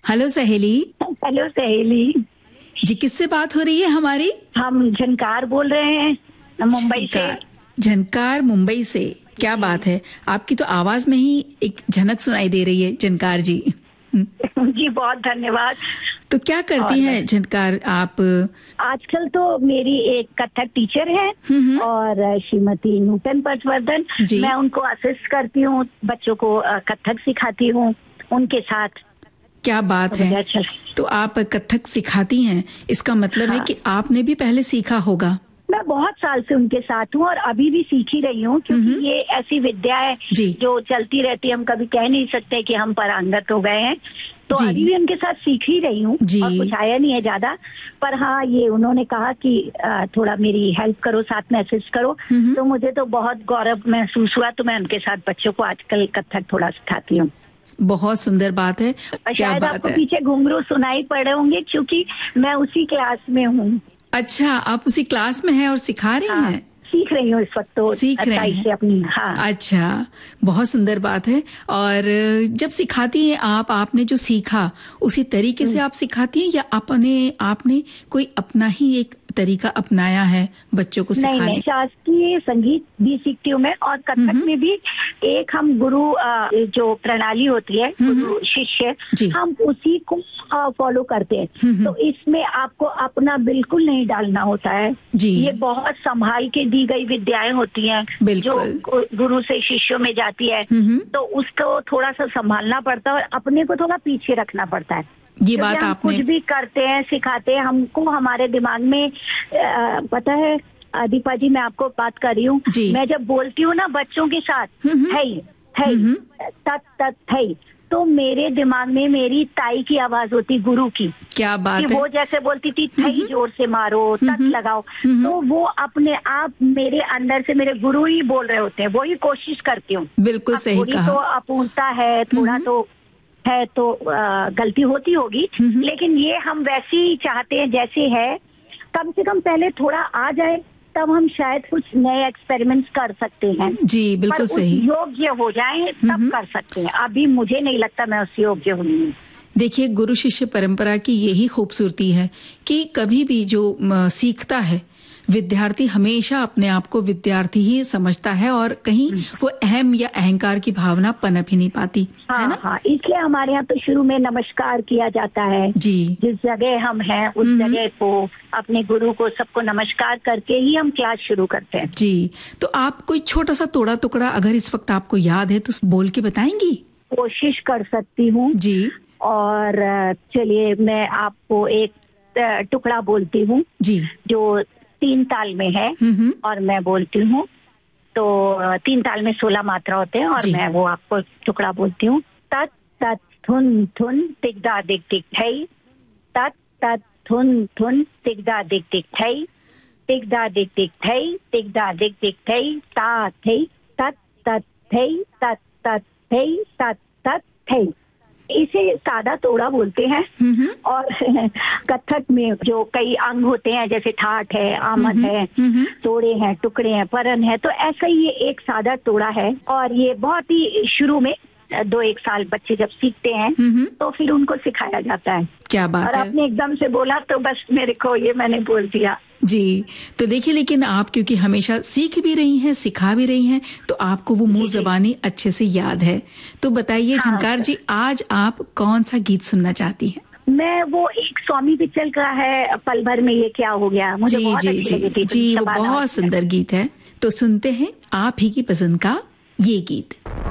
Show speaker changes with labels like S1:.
S1: Hello सहेली।
S2: Hello सहेली
S1: जी, किससे बात हो रही है हमारी?
S2: हम झनकार बोल रहे हैं मुंबई से।
S1: झनकार मुंबई से, क्या बात है। आपकी तो आवाज में ही एक झनक सुनाई दे रही है झनकार जी।
S2: जी बहुत धन्यवाद।
S1: तो क्या करती हैं झनकार आप?
S2: आजकल तो मेरी एक कथक टीचर है और श्रीमती नूतन पटवर्धन, मैं उनको असिस्ट करती हूँ, बच्चों को कथक सिखाती हूँ उनके साथ।
S1: क्या बात है। तो आप कथक सिखाती हैं, इसका मतलब है कि आपने भी पहले सीखा होगा।
S2: मैं बहुत साल से उनके साथ हूँ और अभी भी सीख ही रही हूँ, क्योंकि ये ऐसी विद्या है जो चलती रहती है। हम कभी कह नहीं सकते कि हम पारंगत हो गए हैं, तो अभी भी उनके साथ सीख ही रही हूँ और कुछ आया नहीं है ज्यादा। पर हाँ, ये उन्होंने कहा कि थोड़ा मेरी हेल्प करो, साथ में असिस्ट करो, तो मुझे तो बहुत गौरव महसूस हुआ। तो मैं उनके साथ बच्चों को आजकल कथक थोड़ा सिखाती हूँ।
S1: बहुत सुंदर बात है।
S2: शायद आपको पीछे घुंघरू सुनाई पड़े होंगे, क्योंकि मैं उसी क्लास में हूँ।
S1: अच्छा, आप उसी क्लास में हैं और सिखा रही हैं?
S2: सीख रही हूँ इस वक्त, तो
S1: सीख रही हैं
S2: अपनी।
S1: अच्छा, बहुत सुंदर बात है। और जब सिखाती हैं आपने जो सीखा उसी तरीके से आप सिखाती हैं या आपने कोई अपना ही एक तरीका अपनाया है बच्चों को सिखाने?
S2: नहीं, शास्त्रीय संगीत भी सीखती हूँ मैं, और कथक में भी एक हम गुरु जो प्रणाली होती है, गुरु शिष्य, हम उसी को फॉलो करते हैं। तो इसमें आपको अपना बिल्कुल नहीं डालना होता है। ये बहुत संभाल के दी गई विद्याएं होती हैं जो गुरु से शिष्यों में जाती है, तो उसको थोड़ा सा संभालना पड़ता है और अपने को थोड़ा पीछे रखना पड़ता है।
S1: ये बात
S2: हम
S1: आपने
S2: कुछ भी करते हैं, सिखाते हैं, हमको हमारे दिमाग में पता है दीपा जी, मैं आपको बात कर रही हूँ, मैं जब बोलती हूँ ना बच्चों के साथ है तत तत है, तो मेरे दिमाग में मेरी ताई की आवाज होती, गुरु की।
S1: क्या बात है।
S2: वो जैसे बोलती थी थई जोर से मारो, तत लगाओ, तो वो अपने आप मेरे अंदर से मेरे गुरु ही बोल रहे होते हैं। वो ही कोशिश करती हूँ।
S1: बिल्कुल सही कहा।
S2: तो अपूर्णता है, थोड़ा तो है, तो गलती होती होगी, लेकिन ये हम वैसे ही चाहते हैं जैसे है। कम से कम पहले थोड़ा आ जाए, तब हम शायद कुछ नए एक्सपेरिमेंट्स कर सकते हैं।
S1: जी बिल्कुल सही।
S2: योग्य हो जाए तब कर सकते हैं। अभी मुझे नहीं लगता मैं उस योग्य हूँ।
S1: देखिए, गुरु शिष्य परंपरा की यही खूबसूरती है कि कभी भी जो सीखता है विद्यार्थी हमेशा अपने आप को विद्यार्थी ही समझता है और कहीं वो अहम या अहंकार की भावना पनप ही नहीं पाती, है ना?
S2: हाँ, इसलिए हमारे यहाँ तो शुरू में नमस्कार किया जाता है। जिस जगह हम हैं उस जगह को, अपने गुरु को, सबको नमस्कार करके ही हम क्लास शुरू करते हैं।
S1: जी, तो आप कोई छोटा सा तोड़ा टुकड़ा अगर इस वक्त आपको याद है तो बोल के बताएंगी?
S2: कोशिश कर सकती हूँ जी। और चलिए मैं आपको एक टुकड़ा बोलती हूँ जी, जो 3 ताल में है और मैं बोलती हूँ। तो 3 ताल में 16 मात्रा होते हैं और मैं वो आपको टुकड़ा बोलती हूँ। तत तत थुन थुन तिगदा दिग दिग थई, तत तत थुन थुन तिगदा दिग दिग थई, तिगदा दिग दिग थई, तिगदा दिग दिग थई, ता थई, तत तत थई, तत तत थई, तत तत थई। इसे सादा तोड़ा बोलते हैं। और कथक में जो कई अंग होते हैं, जैसे ठाठ है, आमद है, तोड़े हैं, टुकड़े हैं, परन है, तो ऐसा ही ये एक सादा तोड़ा है। और ये बहुत ही शुरू में 2-1 साल बच्चे जब सीखते हैं तो फिर उनको सिखाया जाता है।
S1: क्या बात है।
S2: और आपने एकदम से बोला तो बस मेरे को ये मैंने बोल दिया
S1: जी। तो देखिए, लेकिन आप क्योंकि हमेशा सीख भी रही हैं, सिखा भी रही हैं, तो आपको वो मुंह ज़बानी अच्छे से याद है। तो बताइए झनकार जी, आज आप कौन सा गीत सुनना चाहती हैं?
S2: मैं वो एक स्वामी पिक्चर का है, पल भर में ये क्या हो गया, मुझे बहुत अच्छी लगी थी।
S1: जी, वो बहुत सुंदर गीत है। तो सुनते हैं आप ही की पसंद का ये गीत।